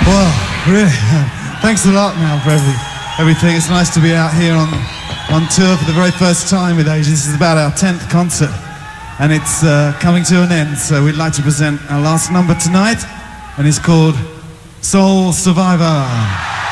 Well, really, thanks a lot now for everything. It's nice to be out here on tour for the very first time with Asia. This is about our 10th concert, and it's coming to an end. So we'd like to present our last number tonight, and it's called Soul Survivor.